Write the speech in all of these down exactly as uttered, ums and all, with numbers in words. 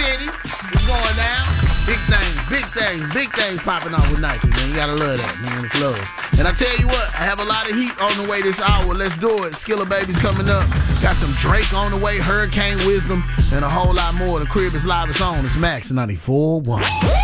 City. It's going down. Big things, big things, big things popping off with Nike, man. You gotta love that, man. It's love. And I tell you what, I have a lot of heat on the way this hour. Let's do it. Skilla Baby's coming up. Got some Drake on the way, Hurricane Wisdom, and a whole lot more. The crib is live. It's on. It's Max ninety-four point one.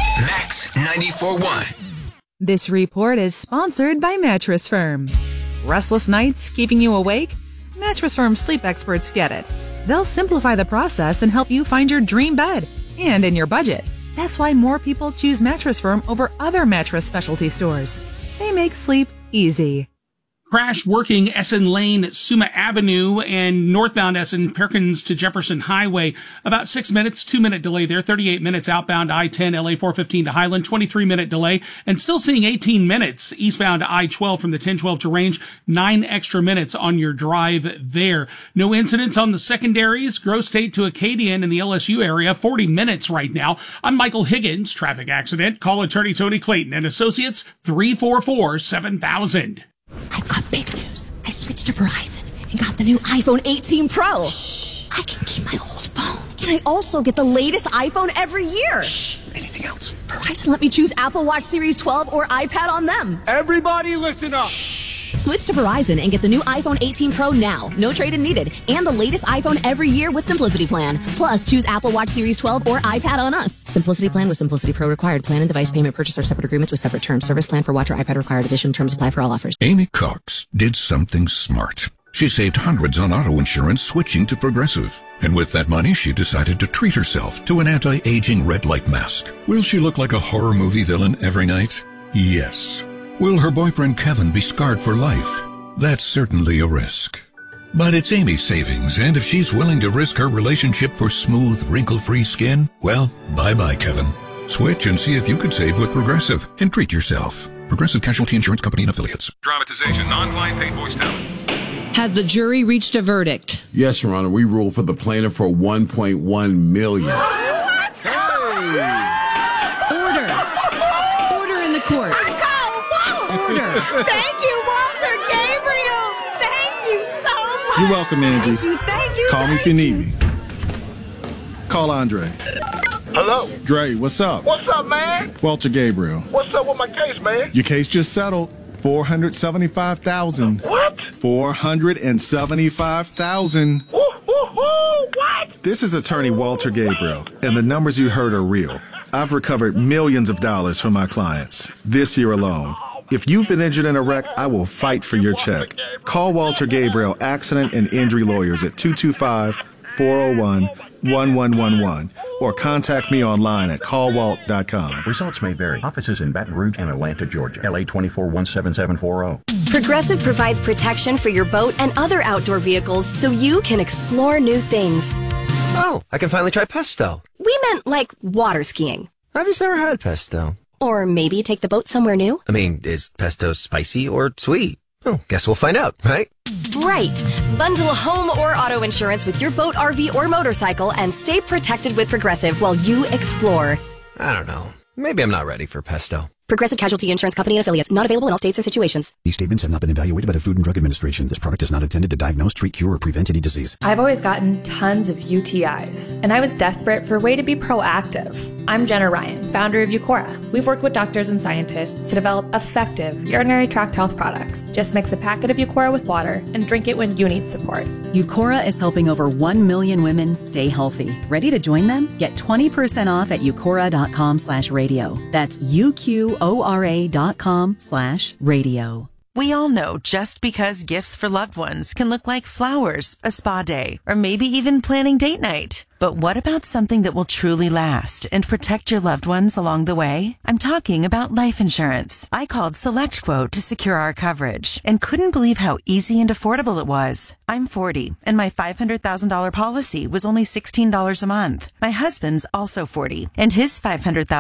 Max ninety-four point one. This report is sponsored by Mattress Firm. Restless nights keeping you awake? Mattress Firm sleep experts get it. They'll simplify the process and help you find your dream bed and in your budget. That's why more people choose Mattress Firm over other mattress specialty stores. They make sleep easy. Crash working Essen Lane, Suma Avenue, and northbound Essen, Perkins to Jefferson Highway. About six minutes, two-minute delay there. thirty-eight minutes outbound I ten, L A four fifteen to Highland. twenty-three minute delay. And still seeing eighteen minutes eastbound I twelve from the ten twelve to Range. Nine extra minutes on your drive there. No incidents on the secondaries. Gross State to Acadian in the L S U area. forty minutes right now. I'm Michael Higgins. Traffic accident. Call attorney Tony Clayton and Associates three four four, seven thousand. I've got big news. I switched to Verizon and got the new iPhone eighteen Pro. Shh. I can keep my old phone. And I also get the latest iPhone every year. Shh. Anything else? Verizon let me choose Apple Watch Series twelve or iPad on them. Everybody listen up. Shh. Switch to Verizon and get the new iPhone eighteen Pro now. No trade-in needed. And the latest iPhone every year with Simplicity Plan. Plus, choose Apple Watch Series twelve or iPad on us. Simplicity Plan with Simplicity Pro required. Plan and device payment purchase are separate agreements with separate terms. Service plan for watch or iPad required. Additional terms apply for all offers. Amy Cox did something smart. She saved hundreds on auto insurance switching to Progressive. And with that money, she decided to treat herself to an anti-aging red light mask. Will she look like a horror movie villain every night? Yes. Will her boyfriend Kevin be scarred for life? That's certainly a risk. But it's Amy's savings, and if she's willing to risk her relationship for smooth, wrinkle-free skin, well, bye-bye, Kevin. Switch and see if you could save with Progressive and treat yourself. Progressive Casualty Insurance Company and Affiliates. Dramatization, non-client paid voice talent. Has the jury reached a verdict? Yes, Your Honor. We ruled for the plaintiff for one point one million dollars. What? Hey! Order. Order in the court. Order. Thank you, Walter Gabriel. Thank you so much. You're welcome, Angie. Thank you, thank you. Call me if you need me. Call Andre. Hello? Dre, what's up? What's up, man? Walter Gabriel. What's up with my case, man? Your case just settled. four hundred seventy-five thousand dollars. What? four hundred seventy-five thousand dollars. Woo, woo, woo, what? This is attorney Walter Gabriel, and the numbers you heard are real. I've recovered millions of dollars from my clients this year alone. If you've been injured in a wreck, I will fight for your check. Call Walter Gabriel Accident and Injury Lawyers at two two five, four oh one, one one one one or contact me online at call walt dot com. Results may vary. Offices in Baton Rouge and Atlanta, Georgia. L A twenty-four one seven seven four zero. Progressive provides protection for your boat and other outdoor vehicles so you can explore new things. Oh, I can finally try pesto. We meant like water skiing. I've just never had pesto. Or maybe take the boat somewhere new. I mean, is pesto spicy or sweet? Oh, guess we'll find out, right? Right. Bundle home or auto insurance with your boat, R V, or motorcycle and stay protected with Progressive while you explore. I don't know. Maybe I'm not ready for pesto. Progressive Casualty Insurance Company and Affiliates. Not available in all states or situations. These statements have not been evaluated by the Food and Drug Administration. This product is not intended to diagnose, treat, cure, or prevent any disease. I've always gotten tons of U T Is, and I was desperate for a way to be proactive. I'm Jenna Ryan, founder of Eucora. We've worked with doctors and scientists to develop effective urinary tract health products. Just mix a packet of Eucora with water and drink it when you need support. Eucora is helping over one million women stay healthy. Ready to join them? Get twenty percent off at eucora.com slash radio. That's U Q O R A dot com slash radio. We all know just because gifts for loved ones can look like flowers, a spa day, or maybe even planning date night. But what about something that will truly last and protect your loved ones along the way? I'm talking about life insurance. I called SelectQuote to secure our coverage and couldn't believe how easy and affordable it was. I'm forty, and my five hundred thousand dollars policy was only sixteen dollars a month. My husband's also forty, and his five hundred thousand dollars